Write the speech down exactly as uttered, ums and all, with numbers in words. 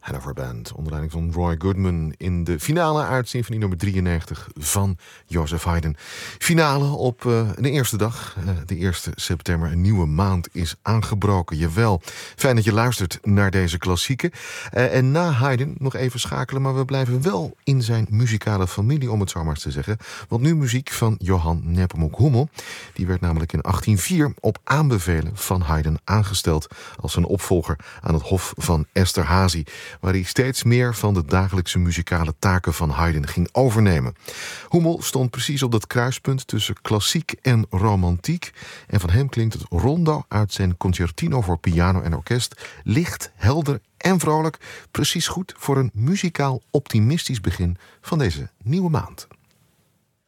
Hanover Band, onder leiding van Roy Goodman in de finale uit symfonie nummer drieënnegentig van Joseph Haydn. Finale op uh, de eerste dag, uh, de eerste september. Een nieuwe maand is aangebroken, jawel. Fijn dat je luistert naar deze klassieke. Uh, en na Haydn nog even schakelen, maar we blijven wel in zijn muzikale familie, om het zo maar eens te zeggen. Want nu muziek van Johann Nepomuk Hummel. Die werd namelijk in achttien vier op aanbevelen van Haydn aangesteld als zijn opvolger aan het hof van Esterházy, waar hij steeds meer van de dagelijkse muzikale taken van Haydn ging overnemen. Hummel stond precies op dat kruispunt tussen klassiek en romantiek. En van hem klinkt het rondo uit zijn concertino voor piano en orkest licht, helder en vrolijk. Precies goed voor een muzikaal optimistisch begin van deze nieuwe maand.